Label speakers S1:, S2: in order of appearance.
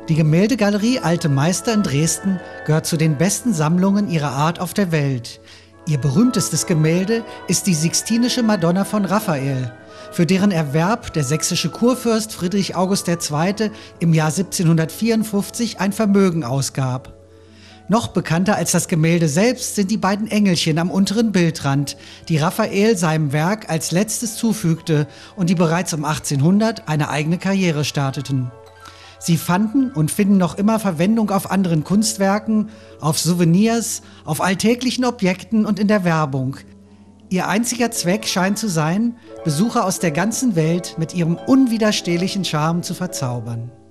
S1: Die Gemäldegalerie Alte Meister in Dresden gehört zu den besten Sammlungen ihrer Art auf der Welt. Ihr berühmtestes Gemälde ist die Sixtinische Madonna von Raphael, für deren Erwerb der sächsische Kurfürst Friedrich August II. Im Jahr 1754 ein Vermögen ausgab. Noch bekannter als das Gemälde selbst sind die beiden Engelchen am unteren Bildrand, die Raphael seinem Werk als letztes zufügte und die bereits um 1800 eine eigene Karriere starteten. Sie fanden und finden noch immer Verwendung auf anderen Kunstwerken, auf Souvenirs, auf alltäglichen Objekten und in der Werbung. Ihr einziger Zweck scheint zu sein, Besucher aus der ganzen Welt mit ihrem unwiderstehlichen Charme zu verzaubern.